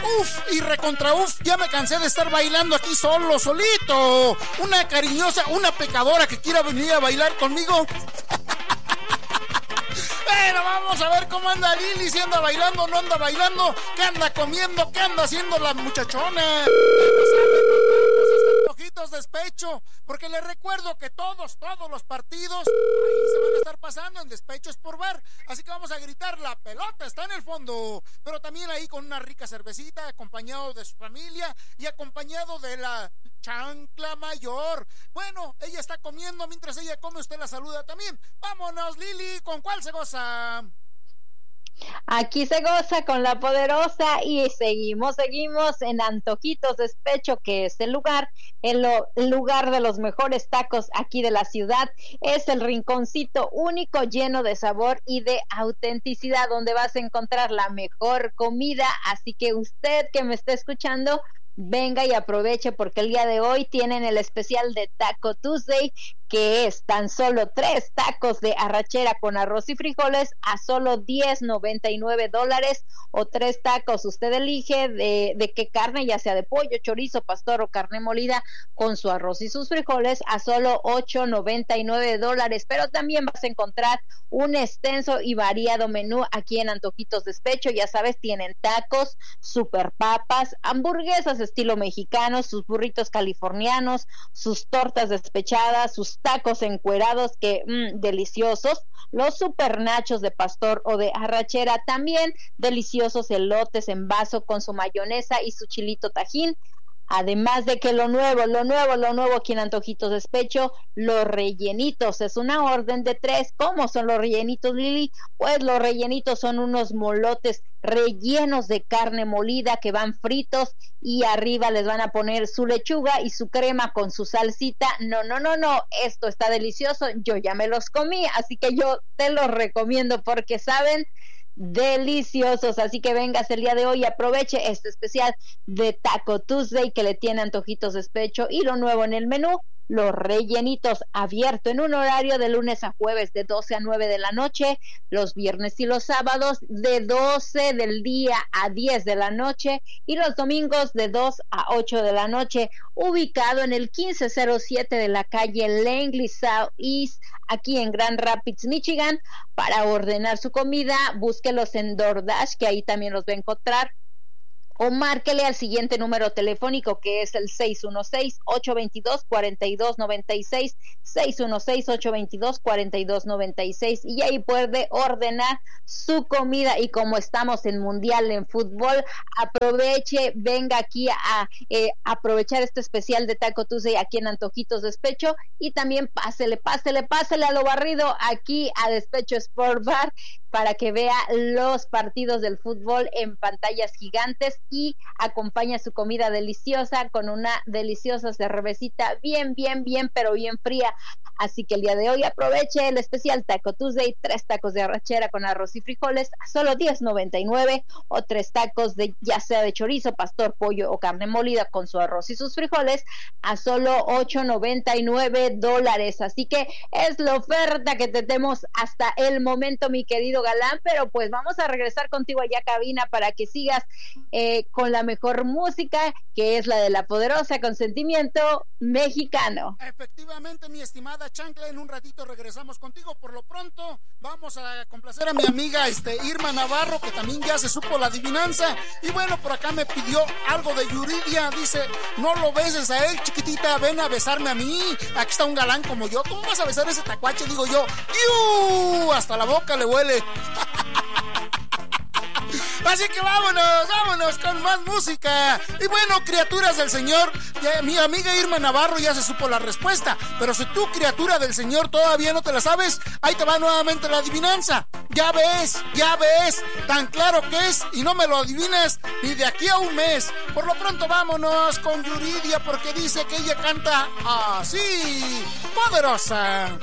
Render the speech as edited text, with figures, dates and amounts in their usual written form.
Uf, y recontra uf, ya me cansé de estar bailando aquí solo, solito. Una cariñosa, una pecadora que quiera venir a bailar conmigo. Pero vamos a ver cómo anda Lili, si anda bailando, no anda bailando, qué anda comiendo, qué anda haciendo la muchachona. Ojitos Despecho, porque les recuerdo que todos los partidos ahí se van a estar pasando en Despecho Sport Bar, así que vamos a gritar, la pelota está en el fondo, pero también ahí con una rica cervecita, acompañado de su familia y acompañado de la chancla mayor. Bueno, ella está comiendo, mientras ella come usted la saluda también. Vámonos, Lili, ¿con cuál se goza? Aquí se goza con la poderosa y seguimos en Antojitos Despecho, que es el lugar de los mejores tacos aquí de la ciudad. Es el rinconcito único, lleno de sabor y de autenticidad, donde vas a encontrar la mejor comida. Así que usted que me está escuchando, venga y aproveche, porque el día de hoy tienen el especial de Taco Tuesday, que es tan solo 3 tacos de arrachera con arroz y frijoles a solo $10.99, o 3 tacos, usted elige de qué carne, ya sea de pollo, chorizo, pastor o carne molida, con su arroz y sus frijoles a solo $8.99. Pero también vas a encontrar un extenso y variado menú aquí en Antojitos Despecho. Ya sabes, tienen tacos, super papas, hamburguesas estilo mexicano, sus burritos californianos, sus tortas despechadas, sus tacos encuerados que deliciosos, los super nachos de pastor o de arrachera, también deliciosos elotes en vaso con su mayonesa y su chilito tajín. Además de que lo nuevo aquí en Antojitos Despecho, los rellenitos. Es una orden de 3. ¿Cómo son los rellenitos, Lili? Pues los rellenitos son unos molotes rellenos de carne molida que van fritos, y arriba les van a poner su lechuga y su crema con su salsita. No, esto está delicioso. Yo ya me los comí, así que yo te los recomiendo porque saben deliciosos. Así que vengas el día de hoy y aproveche este especial de Taco Tuesday que le tiene Antojitos Despecho. Y lo nuevo en el menú, los rellenitos, abierto en un horario de lunes a jueves de 12 a 9 de la noche, los viernes y los sábados de 12 del día a 10 de la noche, y los domingos de 2 a 8 de la noche, ubicado en el 1507 de la calle Langley Southeast, aquí en Grand Rapids, Michigan. Para ordenar su comida, búsquelos en DoorDash, que ahí también los va a encontrar, o márquele al siguiente número telefónico, que es el 616-822-4296, 616-822-4296, y ahí puede ordenar su comida. Y como estamos en Mundial en fútbol, aproveche, venga aquí a aprovechar este especial de Taco Tuesday aquí en Antojitos Despecho, y también pásele a lo barrido aquí a Despecho Sport Bar, para que vea los partidos del fútbol en pantallas gigantes y acompaña su comida deliciosa con una deliciosa cervecita bien, pero bien fría. Así que el día de hoy aproveche el especial Taco Tuesday, 3 tacos de arrachera con arroz y frijoles a solo $10.99, o 3 tacos de ya sea de chorizo, pastor, pollo o carne molida con su arroz y sus frijoles a solo $8.99. Así que es la oferta que tenemos hasta el momento, mi querido Galán. Pero pues vamos a regresar contigo allá a cabina para que sigas con la mejor música, que es la de la poderosa Consentimiento Mexicano. Efectivamente, mi estimada Chancla, en un ratito regresamos contigo. Por lo pronto vamos a complacer a mi amiga Irma Navarro, que también ya se supo la adivinanza. Y bueno, por acá me pidió algo de Yuridia. Dice: no lo beses a él, chiquitita, ven a besarme a mí. Aquí está un galán como yo. ¿Cómo vas a besar a ese tacuache? Digo yo. ¡Iu! Hasta la boca le huele. Así que vámonos con más música. Y bueno, criaturas del Señor, mi amiga Irma Navarro ya se supo la respuesta, pero si tú, criatura del Señor, todavía no te la sabes, ahí te va nuevamente la adivinanza. Ya ves, tan claro que es, y no me lo adivinas ni de aquí a un mes. Por lo pronto vámonos con Yuridia, porque dice que ella canta así: poderosa.